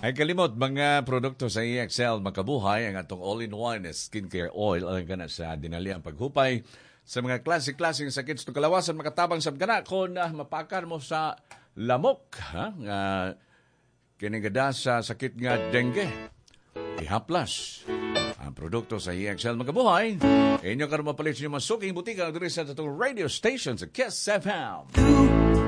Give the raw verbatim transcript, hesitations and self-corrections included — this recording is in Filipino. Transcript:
Ay kalimot, mga produkto sa E X L makabuhay ang atong all-in-one skincare oil ang kana sa dinali ang paghupay sa mga klase-klaseng sakit sa kalawasan makatabang sa gana kung uh, mapakar mo sa lamok ha nga kinigada sa sakit nga dengue. Ihaplas ang produkto sa E X L makabuhay. Inyo karon mapalit sa mga suking butika diri sa atong radio station sa Kiss F M.